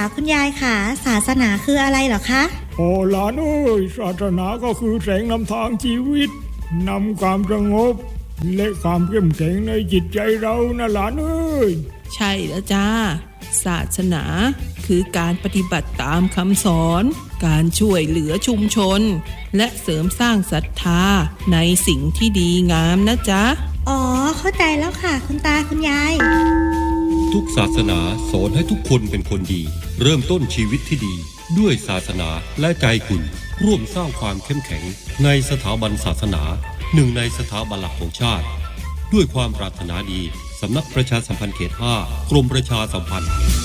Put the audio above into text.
คุณยายค่ะศาสนาคืออะไรเหรอคะโอ้หลานเอ้ยศาสนาก็คือแสงนำทางชีวิตนำความสงบและความเข้มแข็งในจิตใจเรานะหลานเอ้ยใช่แล้วจ้าศาสนาคือการปฏิบัติตามคำสอนการช่วยเหลือชุมชนและเสริมสร้างศรัทธาในสิ่งที่ดีงามนะจ๊ะอ๋อเข้าใจแล้วค่ะคุณตาคุณยายทุกศาสนาสอนให้ทุกคนเป็นคนดีเริ่มต้นชีวิตที่ดีด้วยศาสนาและใจคุณร่วมสร้างความเข้มแข็งในสถาบันศาสนาหนึ่งในสถาบันหลักของชาติด้วยความปรารถนาดีสำนักประชาสัมพันธ์เขต 5 กรมประชาสัมพันธ์